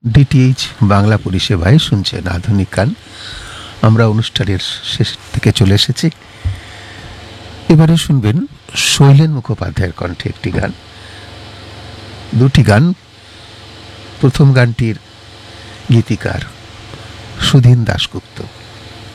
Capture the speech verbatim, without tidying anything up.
DTH Bangla পরিষেবায় শুনছেন আধুনিক গান। আমরা অনুষ্ঠানের শেষ থেকে চলে এসেছি। এবারে শুনবেন শৈলেন মুখোপাধ্যায়ের কণ্ঠে একটি গান, দুটি গান। প্রথম গানটির গীতিকার সুধীন দাশগুপ্ত।